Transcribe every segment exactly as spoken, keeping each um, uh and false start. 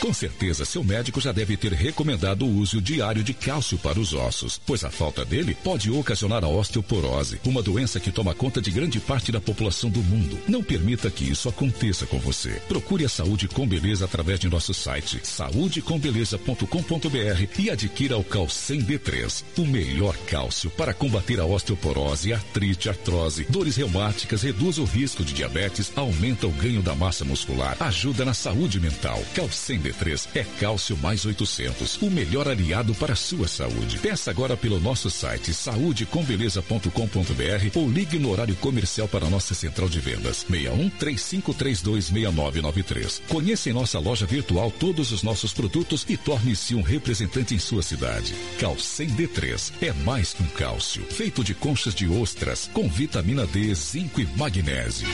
Com certeza, seu médico já deve ter recomendado o uso diário de cálcio para os ossos, pois a falta dele pode ocasionar a osteoporose, uma doença que toma conta de grande parte da população do mundo. Não permita que isso aconteça com você. Procure a Saúde com Beleza através de nosso site saúde com beleza ponto com ponto br e adquira o Calcem D três, o melhor cálcio para combater a osteoporose, artrite, artrose, dores reumáticas, reduz o risco de diabetes, aumenta o ganho da massa muscular, ajuda na saúde mental. Calcem D três é cálcio mais oitocentos, o melhor aliado para a sua saúde. Peça agora pelo nosso site saúde com beleza ponto com ponto br ou ligue no horário comercial para a nossa central de vendas seis um três cinco três dois seis nove nove três. Conheça em nossa loja virtual todos os nossos produtos e torne-se um representante em sua cidade. Calcem D três é mais que um cálcio, feito de conchas de ostras com vitamina D, zinco e magnésio.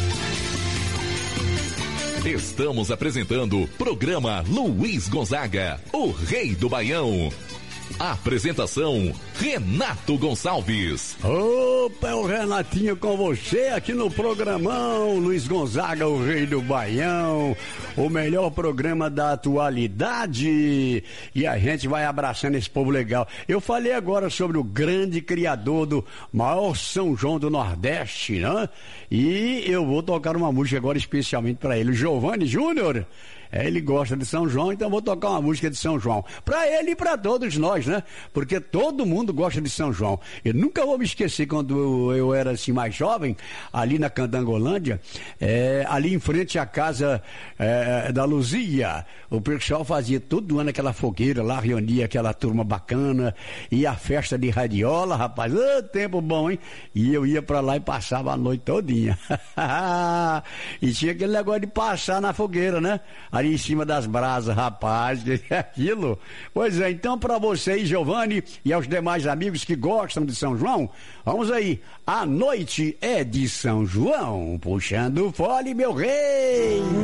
Estamos apresentando o programa Luiz Gonzaga, o Rei do Baião. Apresentação, Renato Gonçalves. Opa, é o Renatinho com você aqui no programão Luiz Gonzaga, o Rei do Baião, o melhor programa da atualidade. E a gente vai abraçando esse povo legal. Eu falei agora sobre o grande criador do maior São João do Nordeste, né? E eu vou tocar uma música agora especialmente para ele, o Giovanni Júnior. É, ele gosta de São João, então vou tocar uma música de São João. Pra ele e pra todos nós, né? Porque todo mundo gosta de São João. Eu nunca vou me esquecer quando eu, eu era assim mais jovem, ali na Candangolândia, é, ali em frente à casa é, da Luzia, o pessoal fazia todo ano aquela fogueira lá, reunia aquela turma bacana, e a festa de radiola, rapaz, ô, tempo bom, hein? E eu ia pra lá e passava a noite todinha. E tinha aquele negócio de passar na fogueira, né? Ali em cima das brasas, rapaz, que é aquilo. Pois é, então para vocês, Giovanni, e aos demais amigos que gostam de São João, vamos aí, a noite é de São João, puxando o fole, meu rei.